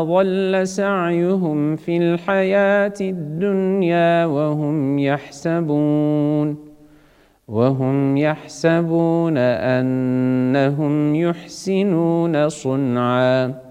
ضل سعيهم في الحياة الدنيا وهم يحسبون أنهم يحسنون صنعا